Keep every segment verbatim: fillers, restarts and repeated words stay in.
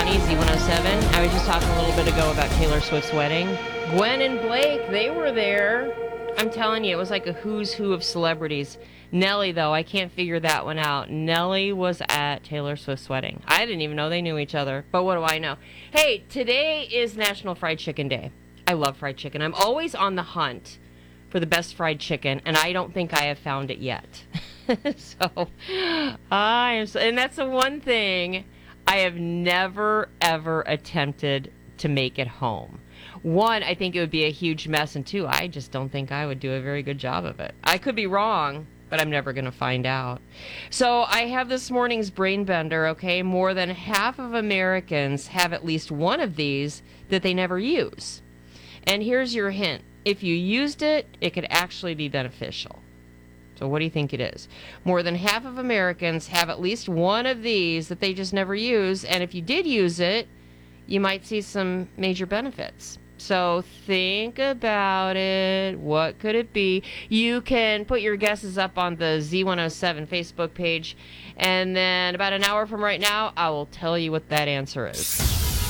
Kenny, Z one oh seven. I was just talking a little bit ago about Taylor Swift's wedding. Gwen and Blake, they were there. I'm telling you, it was like a who's who of celebrities. Nelly, though, I can't figure that one out. Nelly was at Taylor Swift's wedding. I didn't even know they knew each other, but what do I know? Hey, today is National Fried Chicken Day. I love fried chicken. I'm always on the hunt for the best fried chicken, and I don't think I have found it yet. so, I am, so, and that's the one thing I have never, ever attempted to make at home. One, I think it would be a huge mess, and two, I just don't think I would do a very good job of it. I could be wrong, but I'm never going to find out. So I have this morning's brain bender, okay? More than half of Americans have at least one of these that they never use. And here's your hint. If you used it, it could actually be beneficial. So what do you think it is? More than half of Americans have at least one of these that they just never use. And if you did use it, you might see some major benefits. So think about it. What could it be? You can put your guesses up on the Z one oh seven Facebook page. And then about an hour from right now, I will tell you what that answer is.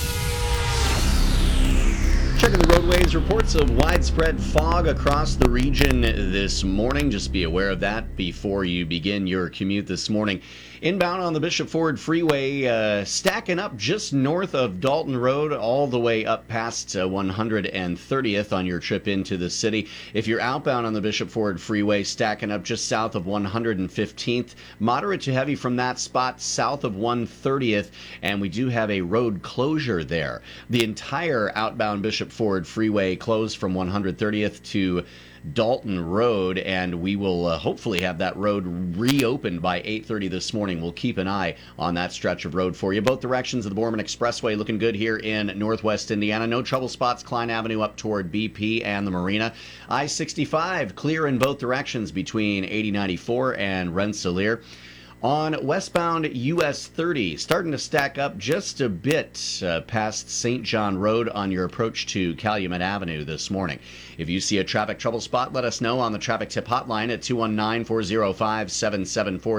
Checking the roadways, reports of widespread fog across the region this morning. Just be aware of that before you begin your commute this morning. Inbound on the Bishop Ford Freeway, uh, stacking up just north of Dalton Road, all the way up past uh, one hundred thirtieth on your trip into the city. If you're outbound on the Bishop Ford Freeway, stacking up just south of one hundred fifteenth. Moderate to heavy from that spot south of one thirtieth, and we do have a road closure there. The entire outbound Bishop Ford Freeway closed from one hundred thirtieth to Dalton Road, and we will uh, hopefully have that road reopened by eight thirty this morning. We'll keep an eye on that stretch of road for you. Both directions of the Borman Expressway looking good here in northwest Indiana. No trouble spots. Klein Avenue up toward B P and the Marina. I sixty-five clear in both directions between eighty ninety-four and Rensselaer. On westbound U S thirty, starting to stack up just a bit uh, past Saint John Road on your approach to Calumet Avenue this morning. If you see a traffic trouble spot, let us know on the traffic tip hotline at two one nine, four oh five, seven seven four.